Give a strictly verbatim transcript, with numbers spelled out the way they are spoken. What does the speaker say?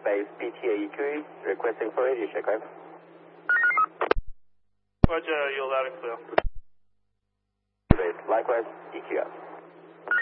base B T A E Q E, requesting for radio check, over. Roger, you're loud and clear. Base, likewise, E Q up.